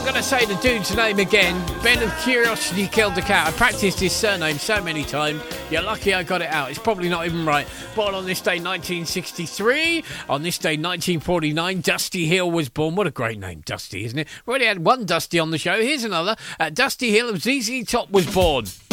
Gotta say the dude's name again. Ben of Curiosity Killed the Cat. I practiced his surname so many times. You're lucky I got it out. It's probably not even right. Born on this day 1963. On this day 1949, Dusty Hill was born. What a great name, Dusty, isn't it? We already had one Dusty on the show. Here's another. Dusty Hill of ZZ Top was born.